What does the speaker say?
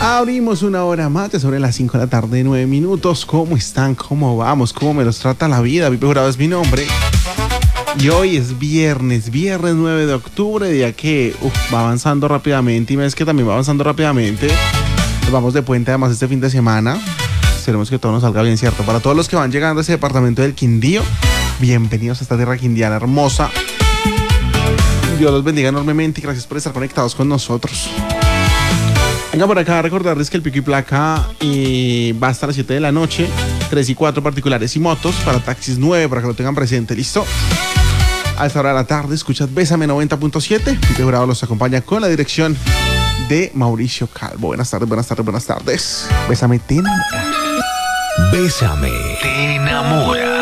Abrimos una hora más de sobre las 5 de la tarde, 9 minutos. ¿Cómo están? ¿Cómo vamos? ¿Cómo me los trata la vida? Pipe Jurado es mi nombre. Y hoy es viernes 9 de octubre, día que va avanzando rápidamente y mes que también va avanzando rápidamente. Nos vamos de puente además este fin de semana. Esperemos que todo nos salga bien, ¿cierto? Para todos los que van llegando a ese departamento del Quindío, bienvenidos a esta tierra quindiana hermosa. Dios los bendiga enormemente y gracias por estar conectados con nosotros. Venga por acá a recordarles que el pico y placa va hasta las 7 de la noche, 3 y 4 particulares y motos, para taxis 9, para que lo tengan presente, ¿listo? A esta hora de la tarde escuchas Bésame 90.7, Pipe Jurado los acompaña con la dirección de Mauricio Calvo. Buenas tardes, buenas tardes, buenas tardes. Bésame, te enamora. Bésame, te enamora.